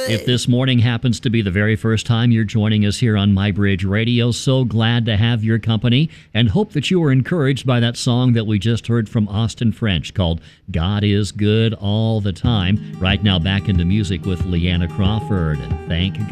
If this morning happens to be the very first time you're joining us here on MyBridge Radio, so glad to have your company and hope that you were encouraged by that song that we just heard from Austin French called God is Good All the Time. Right now back into music with Leanna Crawford. Thank